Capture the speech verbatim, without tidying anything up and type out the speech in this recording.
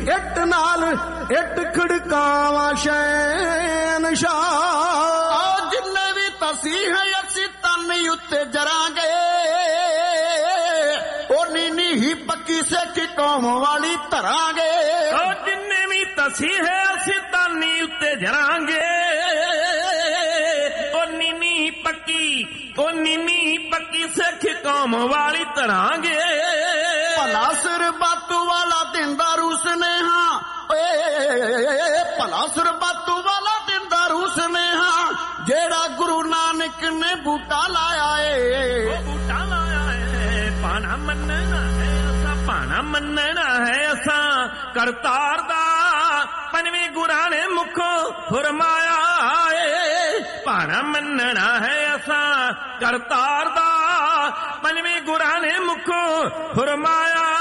It नाल it खड़कावा शहनशाह। जिन्ने भी तसीह असी तन उत्ते जरांगे ओ नीनी ही पक्की सिख कौम वाली धरांगे। जिन्ने भी तसीह असी तन उत्ते जरांगे ओ नीनी पक्की ओ नीनी पक्की सिख कौम वाली धरांगे। भला सिर बातू वाला दिंदा रूस ने हाँ भला सिर बातू वाला दिंदा रूस ने हाँ जेड़ा गुरु नानक ने बूटा लाया है। बूटा लाया है पाना मनना है असा पाना मनना है असा करतार दा पंजवें गुरां ने मुखों फरमाया है। पाना मनना है असा करतार दा पंजवें गुरां ने मुखों फरमाया।